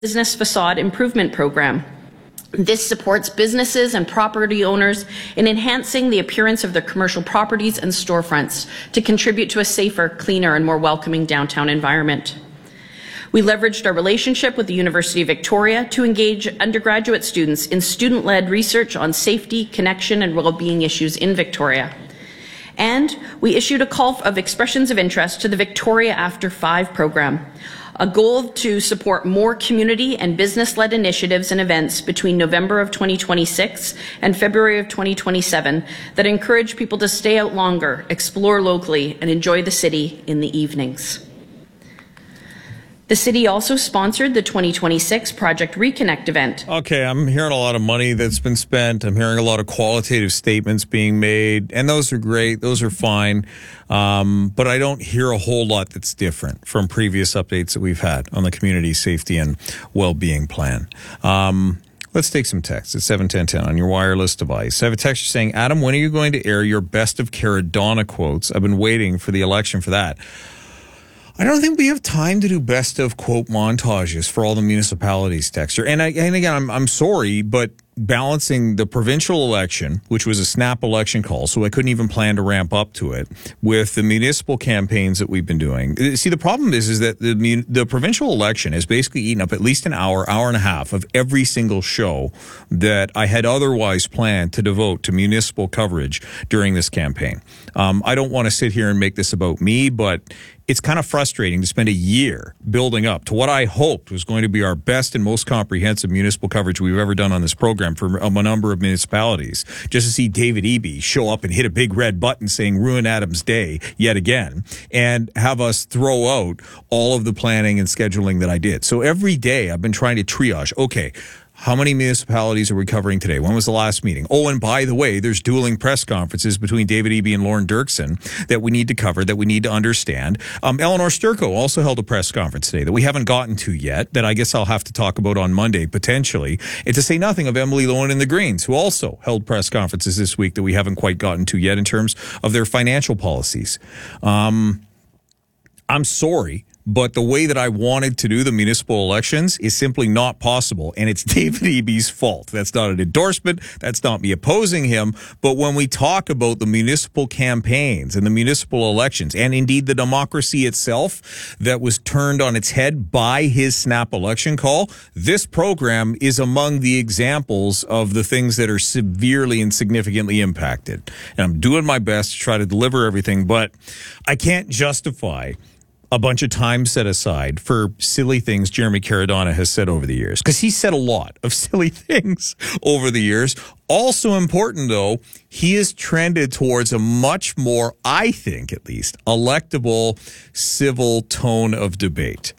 Business Facade Improvement Program. This supports businesses and property owners in enhancing the appearance of their commercial properties and storefronts to contribute to a safer, cleaner, and more welcoming downtown environment. We leveraged our relationship with the University of Victoria to engage undergraduate students in student-led research on safety, connection, and well-being issues in Victoria. And we issued a call of expressions of interest to the Victoria After 5 program, a goal to support more community and business-led initiatives and events between November of 2026 and February of 2027 that encourage people to stay out longer, explore locally, and enjoy the city in the evenings. The city also sponsored the 2026 Project Reconnect event. Okay, I'm hearing a lot of money that's been spent. I'm hearing a lot of qualitative statements being made, and those are great. Those are fine. But I don't hear a whole lot that's different from previous updates that we've had on the community safety and well-being plan. Let's take some text at 71010 on your wireless device. I have a text saying, Adam, when are you going to air your best of Caradonna quotes? I've been waiting for the election for that. I don't think we have time to do best of quote montages for all the municipalities, Texter. And again, I'm sorry, but balancing the provincial election, which was a snap election call, so I couldn't even plan to ramp up to it, with the municipal campaigns that we've been doing. See, the problem is that the provincial election has basically eaten up at least an hour and a half of every single show that I had otherwise planned to devote to municipal coverage during this campaign. I don't want to sit here and make this about me, but it's kind of frustrating to spend a year building up to what I hoped was going to be our best and most comprehensive municipal coverage we've ever done on this program for a number of municipalities, just to see David Eby show up and hit a big red button saying ruin Adam's day yet again, and have us throw out all of the planning and scheduling that I did. So every day I've been trying to triage, okay, how many municipalities are we covering today? When was the last meeting? Oh, and by the way, there's dueling press conferences between David Eby and Lauren Dirksen that we need to cover, that we need to understand. Eleanor Sturko also held a press conference today that we haven't gotten to yet, that I guess I'll have to talk about on Monday, potentially. And to say nothing of Emily Lowen and the Greens, who also held press conferences this week that we haven't quite gotten to yet in terms of their financial policies. I'm sorry, but the way that I wanted to do the municipal elections is simply not possible, and it's David Eby's fault. That's not an endorsement. That's not me opposing him. But when we talk about the municipal campaigns and the municipal elections, and indeed the democracy itself that was turned on its head by his snap election call, this program is among the examples of the things that are severely and significantly impacted. And I'm doing my best to try to deliver everything, but I can't justify a bunch of time set aside for silly things Jeremy Caradonna has said over the years, because he said a lot of silly things over the years. Also important, though, he has trended towards a much more, I think at least, electable, civil tone of debate.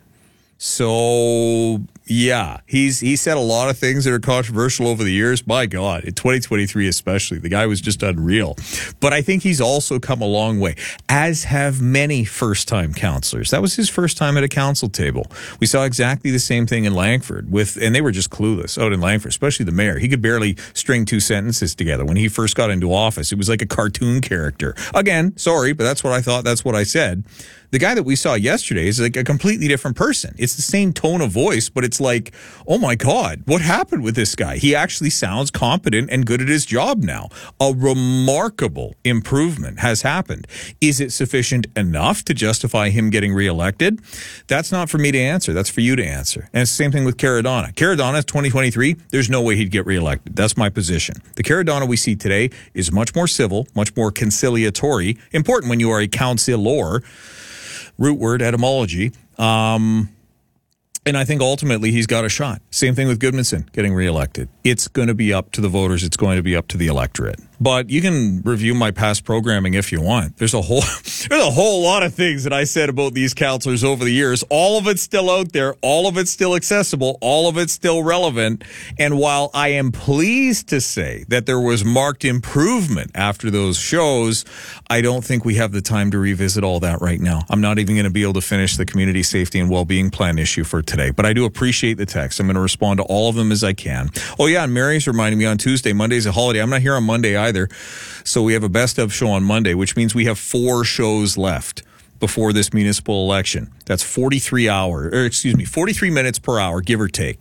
So, yeah, he said a lot of things that are controversial over the years. My God, in 2023 especially, the guy was just unreal. But I think he's also come a long way, as have many first-time councillors. That was his first time at a council table. We saw exactly the same thing in Langford, and they were just clueless out in Langford, especially the mayor. He could barely string two sentences together. When he first got into office, it was like a cartoon character. Again, sorry, but that's what I thought, that's what I said. The guy that we saw yesterday is like a completely different person. It's the same tone of voice, but it's like, oh my God, what happened with this guy? He actually sounds competent and good at his job now. A remarkable improvement has happened. Is it sufficient enough to justify him getting reelected? That's not for me to answer. That's for you to answer. And it's the same thing with Caradonna. Caradonna, 2023, there's no way he'd get reelected. That's my position. The Caradonna we see today is much more civil, much more conciliatory, important when you are a councillor. Root word etymology. And I think ultimately he's got a shot. Same thing with Goodmanson getting reelected. It's going to be up to the voters. It's going to be up to the electorate. But you can review my past programming if you want. There's a whole lot of things that I said about these councillors over the years. All of it's still out there. All of it's still accessible. All of it's still relevant. And while I am pleased to say that there was marked improvement after those shows, I don't think we have the time to revisit all that right now. I'm not even going to be able to finish the community safety and well-being plan issue for today. But I do appreciate the text. I'm going to respond to all of them as I can. Oh, yeah, and Mary's reminding me on Tuesday. Monday's a holiday. I'm not here on Monday either. So we have a best of show on Monday, which means we have 4 shows left before this municipal election. That's 43 minutes per hour, give or take.